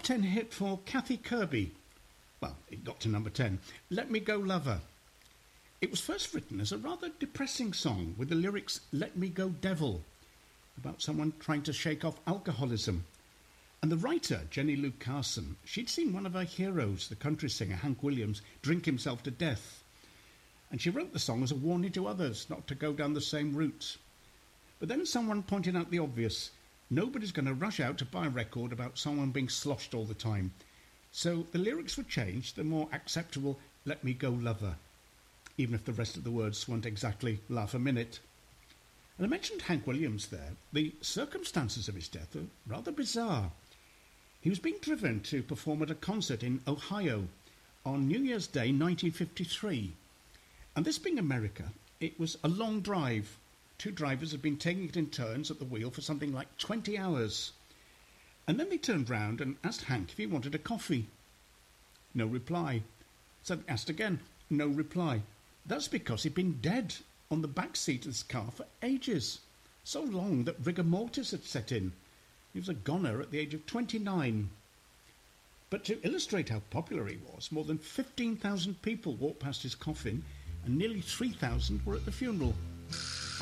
top 10 hit for Kathy Kirby. Well, it got to number 10. Let Me Go Lover. It was first written as a rather depressing song with the lyrics Let Me Go Devil, about someone trying to shake off alcoholism. And the writer, Jenny Lou Carson, she'd seen one of her heroes, the country singer Hank Williams, drink himself to death. And she wrote the song as a warning to others not to go down the same route. But then someone pointed out the obvious. Nobody's going to rush out to buy a record about someone being sloshed all the time. So the lyrics were changed, the more acceptable Let Me Go Lover, even if the rest of the words weren't exactly laugh a minute. And I mentioned Hank Williams there. The circumstances of his death are rather bizarre. He was being driven to perform at a concert in Ohio on New Year's Day 1953. And this being America, it was a long drive. Two drivers had been taking it in turns at the wheel for something like 20 hours. And then they turned round and asked Hank if he wanted a coffee. No reply. So they asked again. No reply. That's because he'd been dead on the back seat of this car for ages. So long that rigor mortis had set in. He was a goner at the age of 29. But to illustrate how popular he was, more than 15,000 people walked past his coffin and nearly 3,000 were at the funeral.